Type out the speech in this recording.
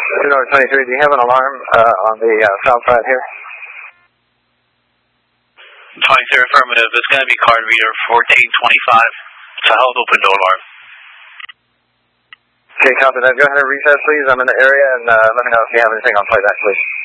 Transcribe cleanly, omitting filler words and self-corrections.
North 23, do you have an alarm on the south side here? 23, affirmative. It's going to be card reader 1425. It's a held open door alarm. Okay, copy that. Go ahead and reset, please. I'm in the area, and let me know if you have anything on playback, please.